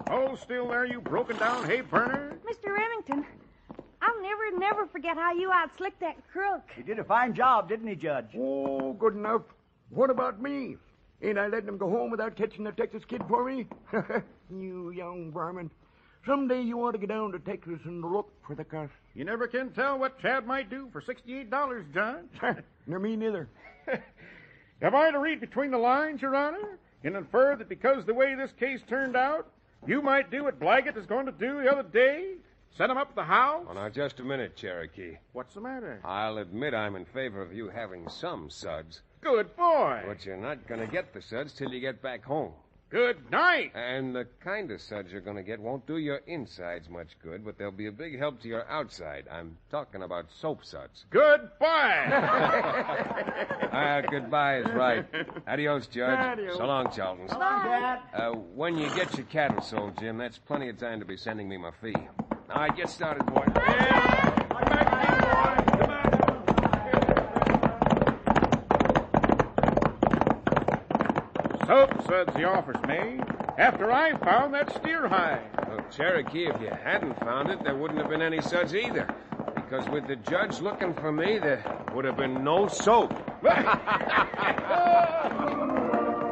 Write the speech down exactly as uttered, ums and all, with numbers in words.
Hold still there, you broken-down hay-burner. Mister Remington, I'll never, never forget how you outslicked that crook. He did a fine job, didn't he, Judge? Oh, good enough. What about me? Ain't I letting him go home without catching the Texas kid for me? You young varmint. Someday you ought to get down to Texas and look for the cuss. You never can tell what Chad might do for sixty-eight dollars, Judge. Nor me neither. Am I to read between the lines, Your Honor, and infer that because the way this case turned out, you might do what Blaggett is going to do the other day? Set him up at the house? Oh, now, just a minute, Cherokee. What's the matter? I'll admit I'm in favor of you having some suds. Good boy. But you're not going to get the suds till you get back home. Good night. And the kind of suds you're going to get won't do your insides much good, but they'll be a big help to your outside. I'm talking about soap suds. Goodbye. Ah, goodbye is right. Adios, Judge. Adios. So long, Charlton. Come on, Dad. Uh, when you get your cattle sold, Jim, that's plenty of time to be sending me my fee. All right, get started, boy. Soap suds the office made after I found that steer hide. Well, Cherokee, if you hadn't found it, there wouldn't have been any suds either. Because with the judge looking for me, there would have been no soap.